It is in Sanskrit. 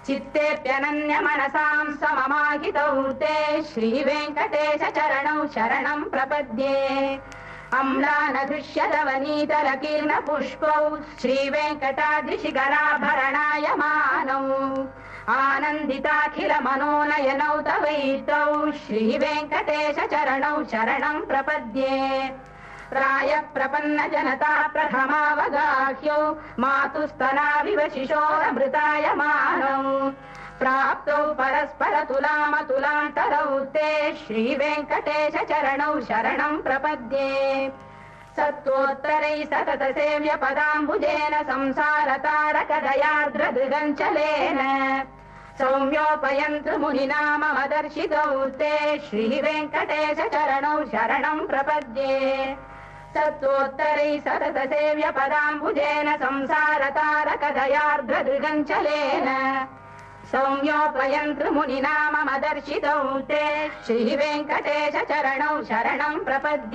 चित्तेऽप्यनन्यमनसां सममाहितौ ते श्रीवेङ्कटेश चरणौ शरणं प्रपद्ये अम्लानदृश्यदवनीतलकीर्णपुष्पौ श्रीवेङ्कटाद्रिशिखराभरणायमानौ आनन्दिताखिलमनोनयनौ तवैतौ श्रीवेङ्कटेश चरणौ शरणं प्रपद्ये प्रायप्रपन्नजनता प्रथमावगाह्यौ मातुस्तनाविव शिशोरमृतायमानौ प्राप्तौ परस्परतुलामतुलान्तरौ ते श्रीवेङ्कटेश चरणौ शरणं प्रपद्ये सत्त्वोत्तरैः सततसेव्यपदाम्बुजेन संसारतारकदयार्द्रदृगञ्चलेन सौम्योपयन्तु मुनिनामदर्शितौ ते श्रीवेङ्कटेश चरणौ शरणं प्रपद्ये सत्त्वोत्तरैः सततसेव्यपदाम्बुजेन संसारतारकदयार्द्रदृगञ्चलेन सौम्योपयन्तु मुनिनामदर्शितौ ते श्रीवेङ्कटेश चरणौ शरणं प्रपद्ये।